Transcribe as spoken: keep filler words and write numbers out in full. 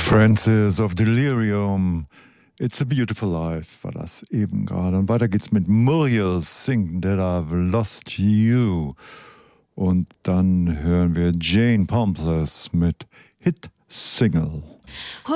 Francis of Delirium. It's a Beautiful Life war das eben gerade. Und weiter geht's mit Muriel Sing That I've Lost You. Und dann hören wir Jane Pompless mit Hit Single.